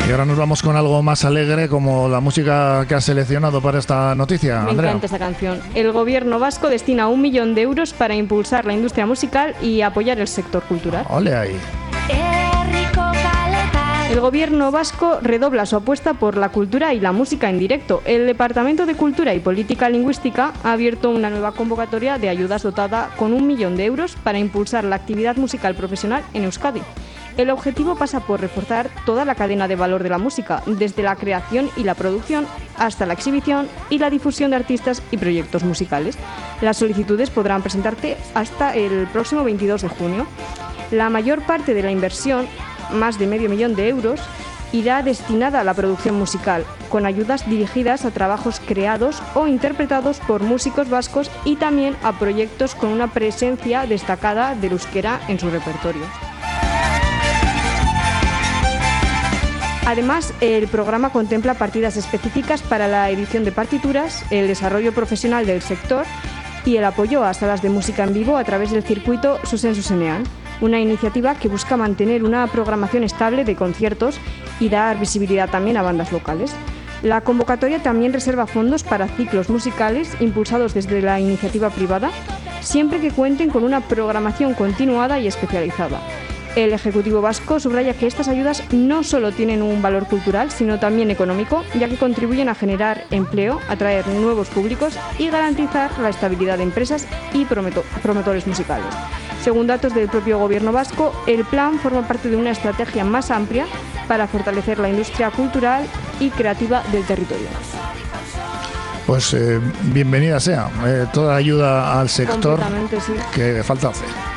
Y ahora nos vamos con algo más alegre, como la música que has seleccionado para esta noticia, Me Andrea. encanta esta canción. El gobierno vasco destina 1 millón de euros para impulsar la industria musical y apoyar el sector cultural. Ole ahí. El gobierno vasco redobla su apuesta por la cultura y la música en directo. El Departamento de Cultura y Política Lingüística ha abierto una nueva convocatoria de ayudas dotada con 1 millón de euros para impulsar la actividad musical profesional en Euskadi. El objetivo pasa por reforzar toda la cadena de valor de la música, desde la creación y la producción hasta la exhibición y la difusión de artistas y proyectos musicales. Las solicitudes podrán presentarse hasta el próximo 22 de junio. La mayor parte de la inversión, más de medio millón de euros, irá destinada a la producción musical, con ayudas dirigidas a trabajos creados o interpretados por músicos vascos y también a proyectos con una presencia destacada del euskera en su repertorio. Además, el programa contempla partidas específicas para la edición de partituras, el desarrollo profesional del sector y el apoyo a salas de música en vivo a través del circuito Zuzen Zuzenean, una iniciativa que busca mantener una programación estable de conciertos y dar visibilidad también a bandas locales. La convocatoria también reserva fondos para ciclos musicales impulsados desde la iniciativa privada, siempre que cuenten con una programación continuada y especializada. El Ejecutivo vasco subraya que estas ayudas no solo tienen un valor cultural, sino también económico, ya que contribuyen a generar empleo, atraer nuevos públicos y garantizar la estabilidad de empresas y promotores musicales. Según datos del propio Gobierno vasco, el plan forma parte de una estrategia más amplia para fortalecer la industria cultural y creativa del territorio. Pues bienvenida sea toda ayuda al sector Completamente, sí. que falta hacer.